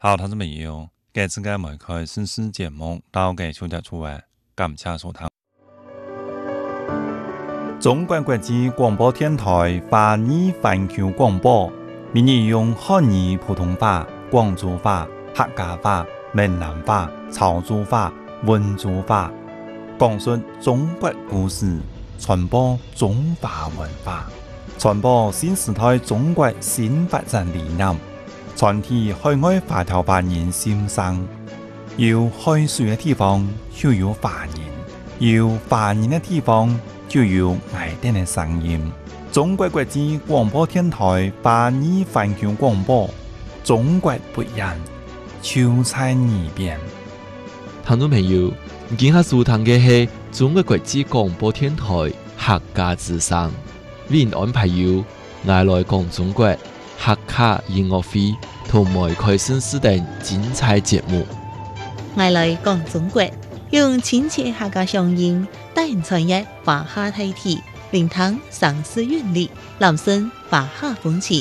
好，同志朋友，这次我们开新视节目，到嘅小日出嚟，感謝收聽。中國國際廣播電台華語環球廣播，每日用漢語普通話、廣州話、客家話、閩南話、潮州話、溫州話，講述中國故事，傳播中華文化，傳播新時代中國新發展理念。傳遞海外華僑華人心聲，有海水的地方就有華人，有華人的地方就有愛哋的聲音。中國國際廣播電台華語環球廣播，中國不一樣，就在耳邊。 聽眾朋友，今下收聽嘅係中國國際廣播電台客家之聲，為您安排有愛來講中國客家音樂會同埋開新視等精彩節目。 愛來講中國，用親切客家鄉音，帶人傳譯華夏大體，聆聽上詩韻律，攬聲華夏風情。